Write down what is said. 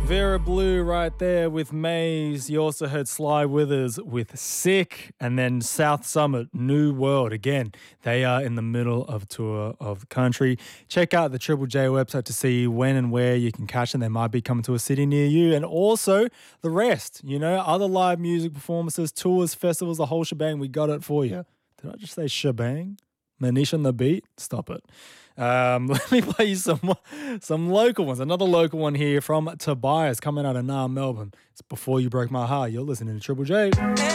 Vera Blue right there with Maze. You also heard Sly Withers with Sick, and then South Summit, New World. Again, they are in the middle of a tour of the country. Check out the Triple J website to see when and where you can catch them. They might be coming to a city near you. And also the rest, other live music performances, tours, festivals, the whole shebang. We got it for you. Did I just say shebang? Manish on the beat? Stop it. Let me play you some local ones. Another local one here from Tobias coming out of Melbourne. It's Before You Broke My Heart. You're listening to Triple J.